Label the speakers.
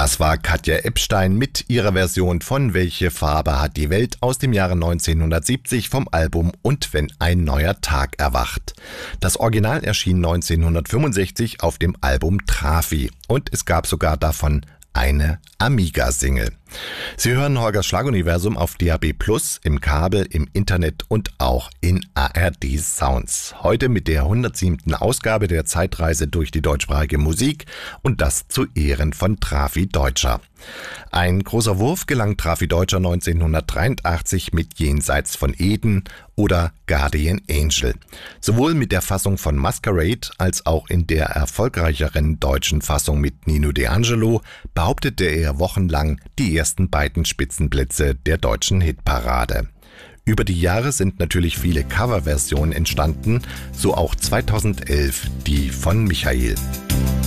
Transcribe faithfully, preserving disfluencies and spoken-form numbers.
Speaker 1: Das war Katja Epstein mit ihrer Version von Welche Farbe hat die Welt aus dem Jahre neunzehnhundertsiebzig vom Album Und wenn ein neuer Tag erwacht. Das Original erschien neunzehnhundertfünfundsechzig auf dem Album Trafi und es gab sogar davon eine Amiga-Single. Sie hören Holgers Schlaguniversum auf D A B Plus, im Kabel, im Internet und auch in A R D Sounds. Heute mit der hundertsiebten Ausgabe der Zeitreise durch die deutschsprachige Musik und das zu Ehren von Trafi Deutscher. Ein großer Wurf gelang Trafi Deutscher neunzehnhundertdreiundachtzig mit Jenseits von Eden oder Guardian Angel. Sowohl mit der Fassung von Masquerade als auch in der erfolgreicheren deutschen Fassung mit Nino D'Angelo behauptete er wochenlang die ersten beiden Spitzenplätze der deutschen Hitparade. Über die Jahre sind natürlich viele Coverversionen entstanden, so auch zweitausendelf die von Michael.